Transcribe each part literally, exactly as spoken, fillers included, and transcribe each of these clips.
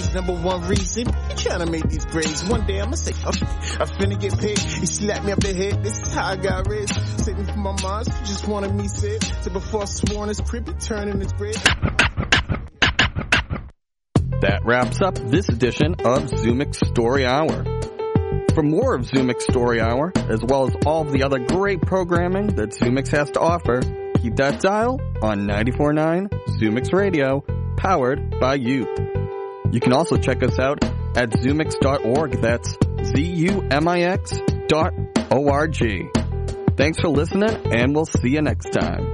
is number one reason. You tryna make these grades. One day I'ma say, okay, I finna get paid. He slapped me up the head. This is how I got raised. Saving for my mom, she just wanted me said. So before I swore on his crib, he turned in his grave. That wraps up this edition of Zoomix Story Hour. For more of Zoomix Story Hour, as well as all of the other great programming that Zoomix has to offer, keep that dial on ninety-four point nine Zoomix Radio, powered by Youth. You can also check us out at zoomix dot org. That's Z U M I X dot O R G. Thanks for listening, and we'll see you next time.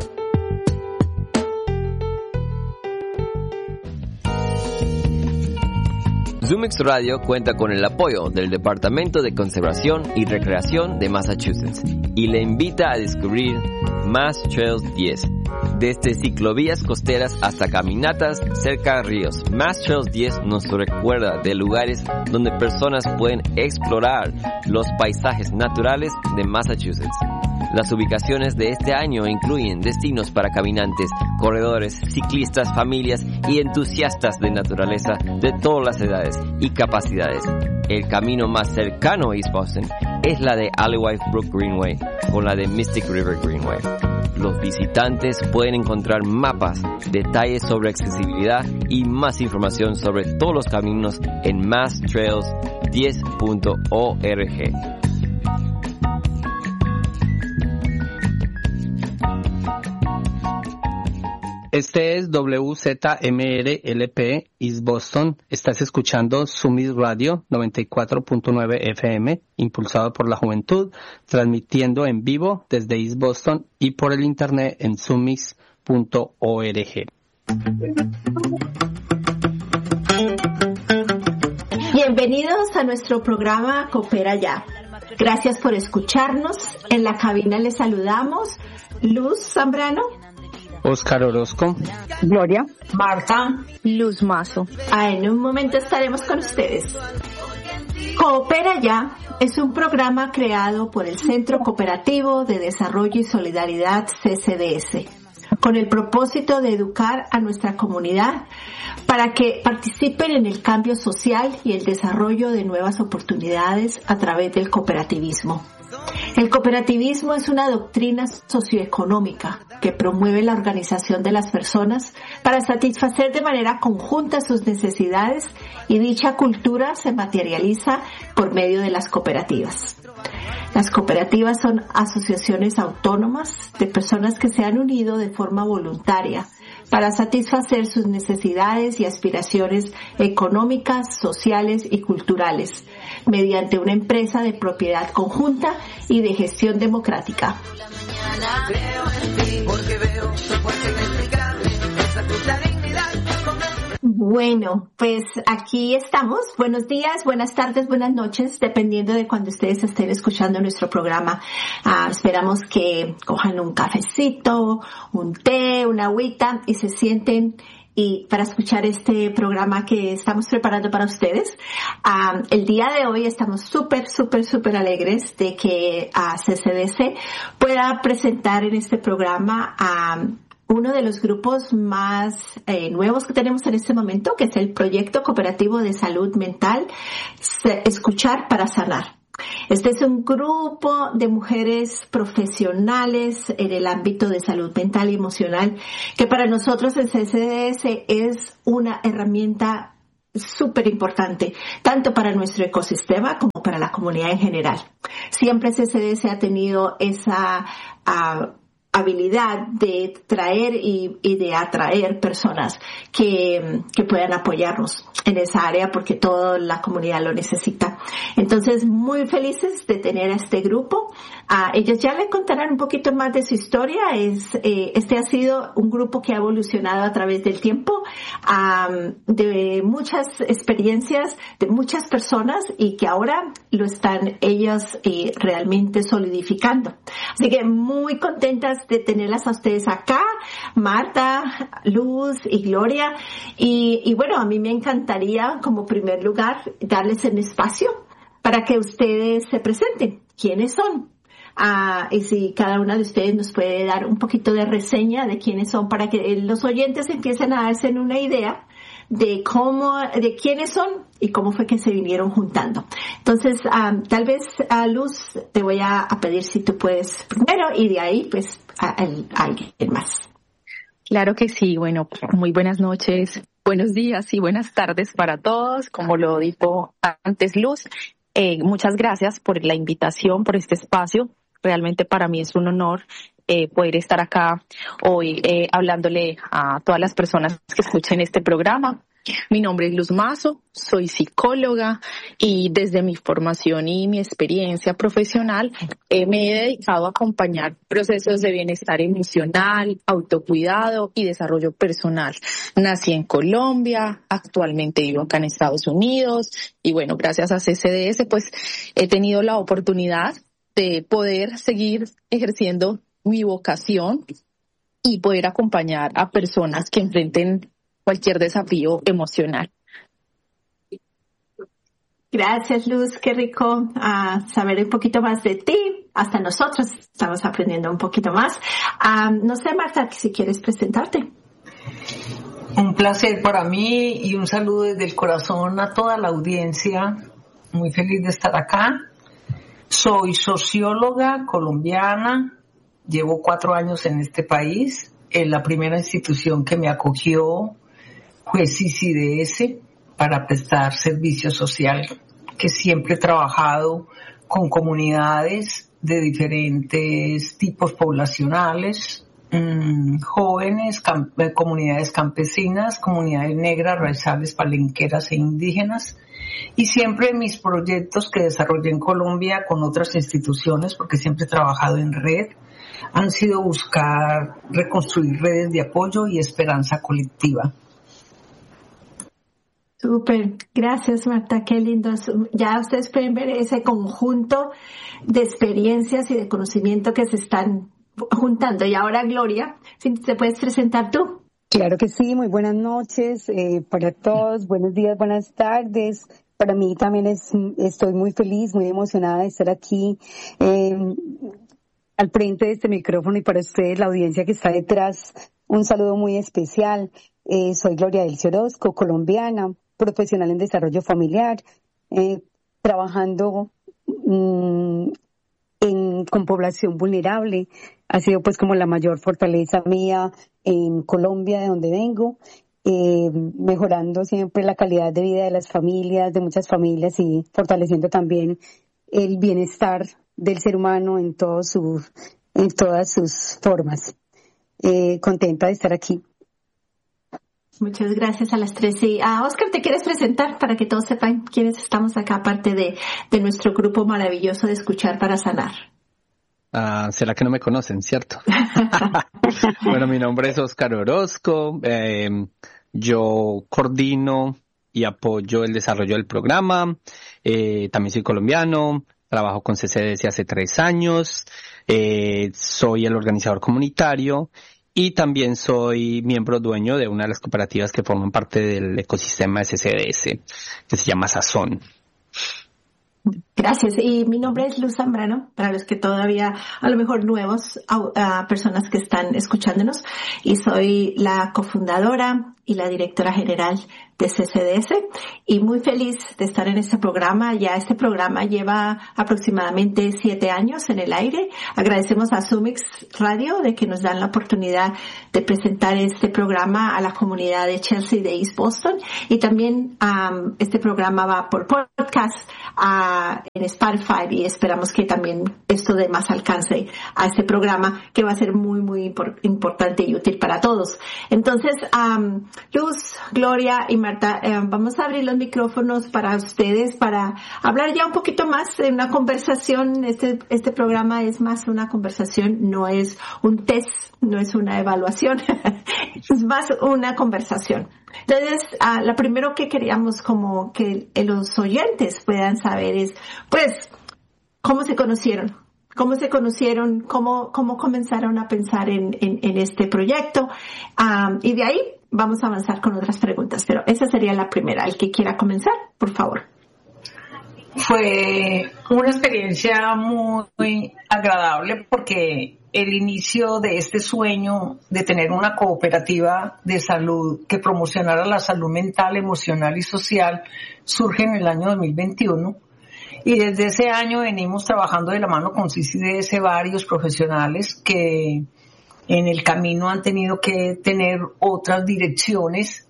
Zoomix Radio cuenta con el apoyo del Departamento de Conservación y Recreación de Massachusetts y le invita a descubrir Mass Trails diez. Desde ciclovías costeras hasta caminatas cerca de ríos, Mass Trails diez nos recuerda de lugares donde personas pueden explorar los paisajes naturales de Massachusetts. Las ubicaciones de este año incluyen destinos para caminantes, corredores, ciclistas, familias y entusiastas de naturaleza de todas las edades y capacidades. El camino más cercano a East Boston es la de Alewife Brook Greenway con la de Mystic River Greenway. Los visitantes pueden encontrar mapas, detalles sobre accesibilidad y más información sobre todos los caminos en mass trails diez punto org. Este es W Z M R L P East Boston. Estás escuchando Zoomix Radio noventa y cuatro punto nueve F M, impulsado por la juventud, transmitiendo en vivo desde East Boston y por el internet en zoomix punto org. Bienvenidos a nuestro programa Coopera Ya. Gracias por escucharnos. En la cabina les saludamos Luz Zambrano, Oscar Orozco, Gloria, Marta, Luz Mazo. Ah, en un momento estaremos con ustedes. Coopera Ya es un programa creado por el Centro Cooperativo de Desarrollo y Solidaridad C C D S, con el propósito de educar a nuestra comunidad para que participen en el cambio social y el desarrollo de nuevas oportunidades a través del cooperativismo. El cooperativismo es una doctrina socioeconómica que promueve la organización de las personas para satisfacer de manera conjunta sus necesidades, y dicha cultura se materializa por medio de las cooperativas. Las cooperativas son asociaciones autónomas de personas que se han unido de forma voluntaria para satisfacer sus necesidades y aspiraciones económicas, sociales y culturales, mediante una empresa de propiedad conjunta y de gestión democrática. Bueno, pues aquí estamos. Buenos días, buenas tardes, buenas noches, dependiendo de cuando ustedes estén escuchando nuestro programa. Ah, esperamos que cojan un cafecito, un té, una agüita y se sienten y para escuchar este programa que estamos preparando para ustedes. Um, el día de hoy estamos súper, súper, súper alegres de que uh, C C D S pueda presentar en este programa a um, uno de los grupos más eh, nuevos que tenemos en este momento, que es el Proyecto Cooperativo de Salud Mental, Escuchar para Sanar. Este es un grupo de mujeres profesionales en el ámbito de salud mental y emocional, que para nosotros en C C D S es una herramienta súper importante, tanto para nuestro ecosistema como para la comunidad en general. Siempre C C D S ha tenido esa uh, habilidad de traer y, y de atraer personas que, que puedan apoyarnos en esa área, porque toda la comunidad lo necesita. Entonces, muy felices de tener a este grupo. Uh, ellos ya le contarán un poquito más de su historia. Es, eh, este ha sido un grupo que ha evolucionado a través del tiempo, um, de muchas experiencias, de muchas personas, y que ahora lo están ellas eh, realmente solidificando. Así que muy contentas de tenerlas a ustedes acá, Marta, Luz y Gloria. Y, y bueno, a mí me encantaría, como primer lugar, darles el espacio para que ustedes se presenten. ¿Quiénes son? Ah, y si cada una de ustedes nos puede dar un poquito de reseña de quiénes son, para que los oyentes empiecen a darse una idea de cómo, de quiénes son y cómo fue que se vinieron juntando. Entonces, um, tal vez, a Luz, te voy a, a pedir si tú puedes primero y de ahí, pues, a, a, a alguien más. Claro que sí. Bueno, muy buenas noches, buenos días y buenas tardes para todos. Como lo dijo antes Luz, eh, muchas gracias por la invitación, por este espacio. Realmente para mí es un honor eh, poder estar acá hoy eh, hablándole a todas las personas que escuchen este programa. Mi nombre es Luz Mazo, soy psicóloga y desde mi formación y mi experiencia profesional eh, me he dedicado a acompañar procesos de bienestar emocional, autocuidado y desarrollo personal. Nací en Colombia, actualmente vivo acá en Estados Unidos y bueno, gracias a C C D S pues he tenido la oportunidad de poder seguir ejerciendo mi vocación y poder acompañar a personas que enfrenten cualquier desafío emocional. Gracias, Luz. Qué rico uh, saber un poquito más de ti. Hasta nosotros estamos aprendiendo un poquito más. Um, no sé, Marta, si quieres presentarte. Un placer para mí y un saludo desde el corazón a toda la audiencia. Muy feliz de estar acá. Soy socióloga colombiana. Llevo cuatro años en este país. En la primera institución que me acogió fue C C D S para prestar servicio social, que siempre he trabajado con comunidades de diferentes tipos poblacionales, mmm, jóvenes, camp- comunidades campesinas, comunidades negras, raizales, palenqueras e indígenas. Y siempre mis proyectos que desarrollé en Colombia con otras instituciones, porque siempre he trabajado en red, han sido buscar reconstruir redes de apoyo y esperanza colectiva. Súper, gracias Marta, qué lindo. Ya ustedes pueden ver ese conjunto de experiencias y de conocimiento que se están juntando. Y ahora, Gloria, si te puedes presentar tú. Claro que sí, muy buenas noches eh, para todos, buenos días, buenas tardes. Para mí también es, estoy muy feliz, muy emocionada de estar aquí eh, al frente de este micrófono y para ustedes, la audiencia que está detrás, un saludo muy especial. Eh, soy Gloria Delcio Orozco, colombiana, profesional en desarrollo familiar, eh, trabajando mmm, en, con población vulnerable. Ha sido pues como la mayor fortaleza mía en Colombia, de donde vengo, eh, mejorando siempre la calidad de vida de las familias, de muchas familias y fortaleciendo también el bienestar del ser humano en, todo su, en todas sus formas. Eh, contenta de estar aquí. Muchas gracias a las tres. Y a Oscar, ¿te quieres presentar para que todos sepan quiénes estamos acá, aparte de, de nuestro grupo maravilloso de Escuchar para Sanar? Ah, ¿será que no me conocen, cierto? Bueno, mi nombre es Oscar Orozco. Eh, yo coordino y apoyo el desarrollo del programa. Eh, también soy colombiano. Trabajo con C C D S hace tres años. Eh, soy el organizador comunitario. Y también soy miembro dueño de una de las cooperativas que forman parte del ecosistema de C C D S, que se llama Sazón. Gracias. Y mi nombre es Luz Zambrano, para los que todavía, a lo mejor nuevos, uh, personas que están escuchándonos. Y soy la cofundadora y la directora general de C C D S. Y muy feliz de estar en este programa. Ya este programa lleva aproximadamente siete años en el aire. Agradecemos a Sumix Radio de que nos dan la oportunidad de presentar este programa a la comunidad de Chelsea de East Boston. Y también um, este programa va por podcast uh, en Spotify y esperamos que también esto dé más alcance a este programa que va a ser muy, muy impor- importante y útil para todos. Entonces, um, Luz, Gloria y Marta, eh, vamos a abrir los micrófonos para ustedes para hablar ya un poquito más en una conversación. Este, este programa es más una conversación, no es un test, no es una evaluación, es más una conversación. Entonces, uh, lo primero que queríamos como que los oyentes puedan saber es, pues, ¿cómo se conocieron? ¿Cómo se conocieron? ¿Cómo, cómo comenzaron a pensar en, en, en este proyecto? Um, y de ahí vamos a avanzar con otras preguntas, pero esa sería la primera. El que quiera comenzar, por favor. Fue una experiencia muy agradable porque el inicio de este sueño de tener una cooperativa de salud que promocionara la salud mental, emocional y social surge en el año dos mil veintiuno. Y desde ese año venimos trabajando de la mano con C C D S varios profesionales que en el camino han tenido que tener otras direcciones.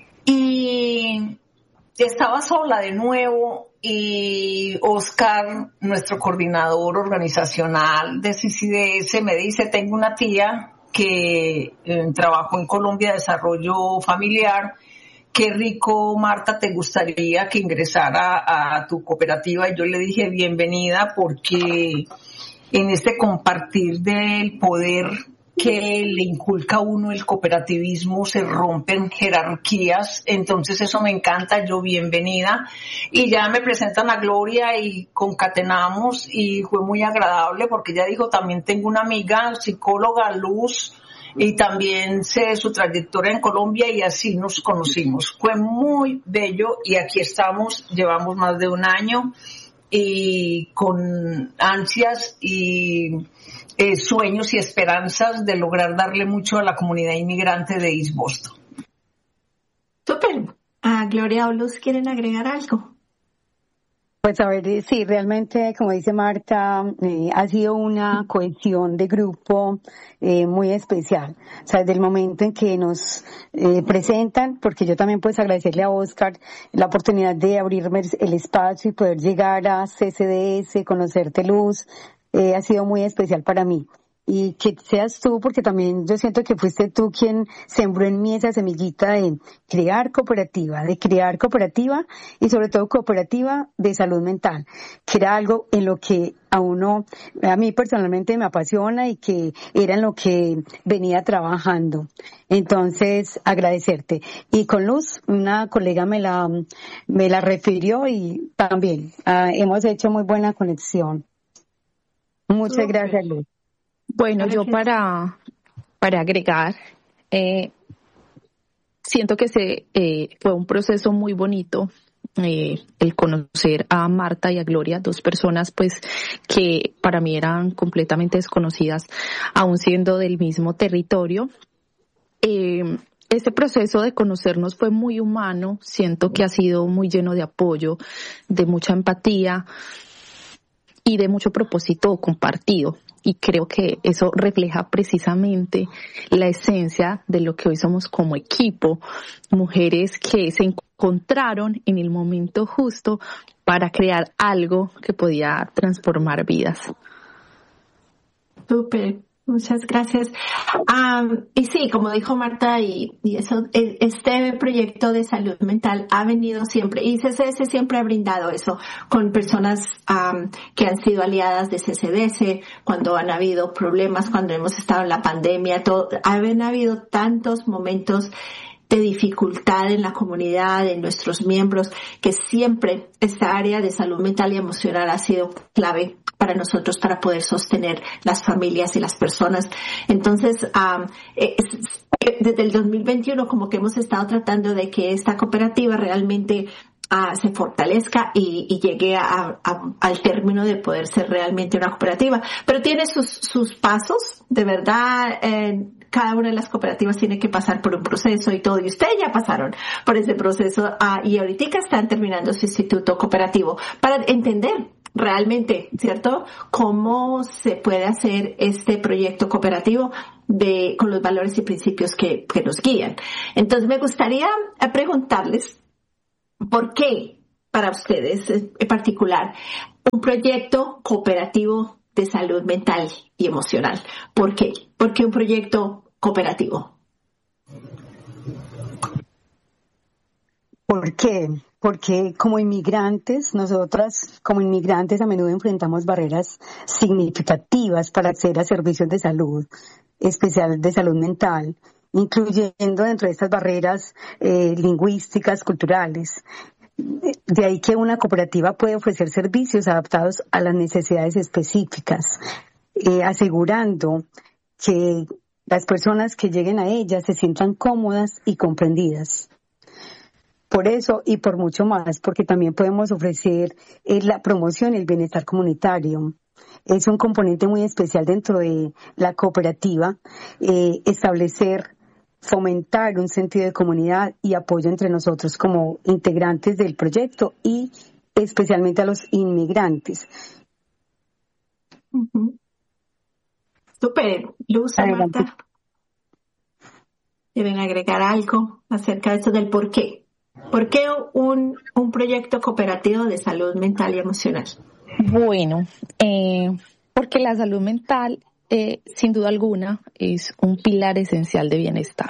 Y estaba sola de nuevo y Oscar, nuestro coordinador organizacional de C C D S, me dice, tengo una tía que eh, trabajó en Colombia de Desarrollo Familiar. Qué rico, Marta, ¿te gustaría que ingresara a tu cooperativa? Y yo le dije, bienvenida, porque en este compartir del poder que le inculca a uno el cooperativismo se rompen jerarquías, entonces eso me encanta, yo bienvenida. Y ya me presentan a Gloria y concatenamos y fue muy agradable porque ella dijo, también tengo una amiga psicóloga, Luz, y también sé su trayectoria en Colombia y así nos conocimos. Fue muy bello y aquí estamos, llevamos más de un año y con ansias y eh, sueños y esperanzas de lograr darle mucho a la comunidad inmigrante de East Boston. Súper. Ah, Gloria o Luz, ¿quieren agregar algo? Pues a ver, sí, realmente, como dice Marta, eh, ha sido una cohesión de grupo eh, muy especial. O sea, desde el momento en que nos eh, presentan, porque yo también pues agradecerle a Oscar la oportunidad de abrirme el espacio y poder llegar a C C D S, conocerte, Luz, eh, ha sido muy especial para mí. Y que seas tú, porque también yo siento que fuiste tú quien sembró en mí esa semillita de crear cooperativa, de crear cooperativa y sobre todo cooperativa de salud mental, que era algo en lo que a uno, a mí personalmente me apasiona y que era en lo que venía trabajando. Entonces, agradecerte. Y con Luz, una colega me la, me la refirió y también uh, hemos hecho muy buena conexión. Muchas okay. gracias, Luz. Bueno, yo para, para agregar, eh, siento que se, eh, fue un proceso muy bonito eh, el conocer a Marta y a Gloria, dos personas pues que para mí eran completamente desconocidas, aún siendo del mismo territorio. Eh, Este proceso de conocernos fue muy humano, siento que ha sido muy lleno de apoyo, de mucha empatía y de mucho propósito compartido. Y creo que eso refleja precisamente la esencia de lo que hoy somos como equipo, mujeres que se encontraron en el momento justo para crear algo que podía transformar vidas. Súper. Muchas gracias. Um, y sí, como dijo Marta, y, y eso, este proyecto de salud mental ha venido siempre, y C C D S siempre ha brindado eso con personas um, que han sido aliadas de C C D S, cuando han habido problemas, cuando hemos estado en la pandemia, todo, han habido tantos momentos de dificultad en la comunidad, en nuestros miembros, que siempre esta área de salud mental y emocional ha sido clave para nosotros para poder sostener las familias y las personas. Entonces, um, es, desde el dos mil veintiuno como que hemos estado tratando de que esta cooperativa realmente uh, se fortalezca y, y llegue a, a, al término de poder ser realmente una cooperativa. Pero tiene sus, sus pasos, de verdad. Eh, cada una de las cooperativas tiene que pasar por un proceso y todo, y ustedes ya pasaron por ese proceso uh, y ahorita están terminando su instituto cooperativo para entender realmente, ¿cierto?, cómo se puede hacer este proyecto cooperativo de con los valores y principios que, que nos guían. Entonces me gustaría preguntarles por qué para ustedes en particular un proyecto cooperativo de salud mental y emocional. ¿Por qué? ¿Por qué un proyecto cooperativo? ¿Por qué? Porque como inmigrantes, nosotras como inmigrantes a menudo enfrentamos barreras significativas para acceder a servicios de salud, especial de salud mental, incluyendo dentro de estas barreras eh, lingüísticas, culturales. De ahí que una cooperativa puede ofrecer servicios adaptados a las necesidades específicas, eh, asegurando que las personas que lleguen a ella se sientan cómodas y comprendidas. por eso y por mucho más, porque también podemos ofrecer eh, la promoción y el bienestar comunitario. Es un componente muy especial dentro de la cooperativa, eh, establecer, fomentar un sentido de comunidad y apoyo entre nosotros como integrantes del proyecto y especialmente a los inmigrantes. Uh-huh. Súper, Luz, Marta. ¿Deben agregar algo acerca de esto del por qué? ¿Por qué un, un proyecto cooperativo de salud mental y emocional? Bueno, eh, porque la salud mental, eh, sin duda alguna, es un pilar esencial de bienestar.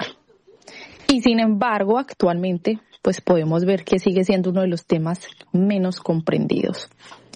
Y sin embargo, actualmente, pues podemos ver que sigue siendo uno de los temas menos comprendidos.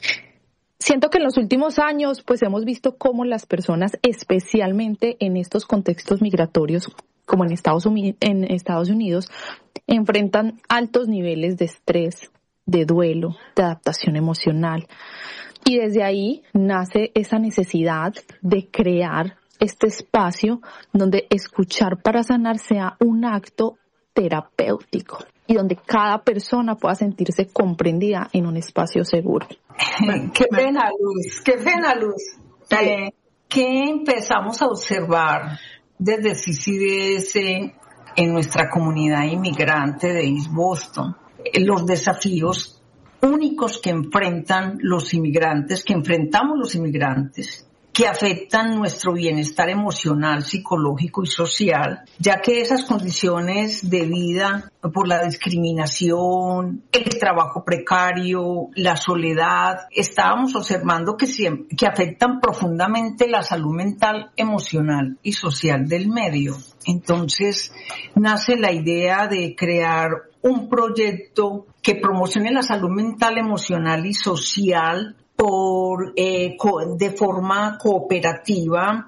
Siento que en los últimos años, pues hemos visto cómo las personas, especialmente en estos contextos migratorios, como en Estados Unidos, en Estados Unidos, enfrentan altos niveles de estrés, de duelo, de adaptación emocional. Y desde ahí nace esa necesidad de crear este espacio donde escuchar para sanar sea un acto terapéutico y donde cada persona pueda sentirse comprendida en un espacio seguro. Qué pena, Luz, qué pena, Luz. Eh, ¿Qué empezamos a observar desde C C D S en nuestra comunidad inmigrante de East Boston? Los desafíos únicos que enfrentan los inmigrantes, que enfrentamos los inmigrantes, que afectan nuestro bienestar emocional, psicológico y social, ya que esas condiciones de vida por la discriminación, el trabajo precario, la soledad, estábamos observando que, siempre, que afectan profundamente la salud mental, emocional y social del medio. Entonces, nace la idea de crear un proyecto que promocione la salud mental, emocional y social por eh, co- de forma cooperativa,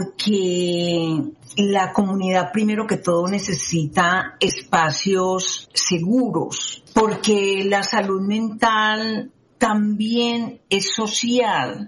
porque la comunidad primero que todo necesita espacios seguros, porque la salud mental también es social,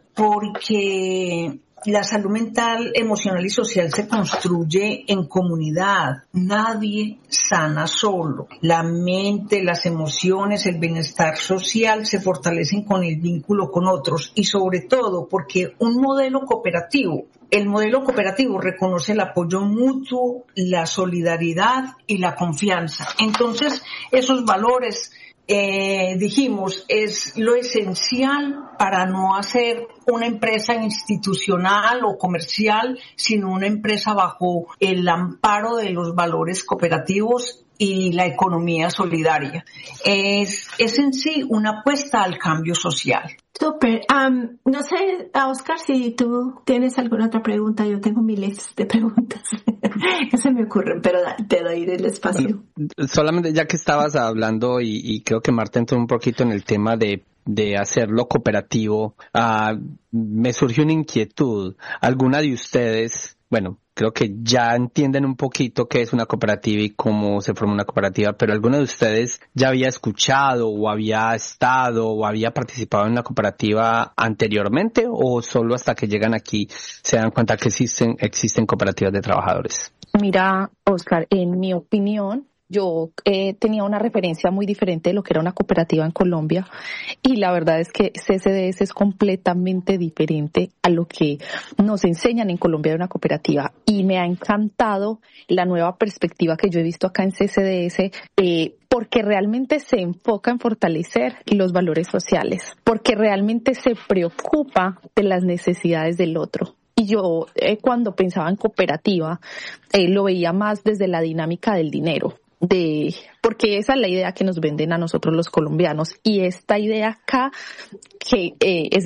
porque la salud mental, emocional y social se construye en comunidad. Nadie sana solo. La mente, las emociones, el bienestar social se fortalecen con el vínculo con otros y sobre todo porque un modelo cooperativo, el modelo cooperativo reconoce el apoyo mutuo, la solidaridad y la confianza. Entonces, esos valores Eh, dijimos, es lo esencial para no hacer una empresa institucional o comercial, sino una empresa bajo el amparo de los valores cooperativos y la economía solidaria. Es, es en sí una apuesta al cambio social. Súper. Um, no sé, Oscar, si tú tienes alguna otra pregunta. Yo tengo miles de preguntas que se me ocurren, pero da, te doy el espacio. Bueno, solamente ya que estabas hablando y, y creo que Marta entró un poquito en el tema de de hacerlo cooperativo, uh, me surgió una inquietud. ¿Alguna de ustedes, bueno, creo que ya entienden un poquito qué es una cooperativa y cómo se forma una cooperativa, pero ¿alguno de ustedes ya había escuchado o había estado o había participado en la cooperativa anteriormente o solo hasta que llegan aquí se dan cuenta que existen, existen cooperativas de trabajadores? Mira, Oscar, en mi opinión, yo eh, tenía una referencia muy diferente de lo que era una cooperativa en Colombia y la verdad es que C C D S es completamente diferente a lo que nos enseñan en Colombia de una cooperativa y me ha encantado la nueva perspectiva que yo he visto acá en C C D S eh, porque realmente se enfoca en fortalecer los valores sociales, porque realmente se preocupa de las necesidades del otro. Y yo eh, cuando pensaba en cooperativa eh, lo veía más desde la dinámica del dinero. De, porque esa es la idea que nos venden a nosotros los colombianos y esta idea acá que eh, es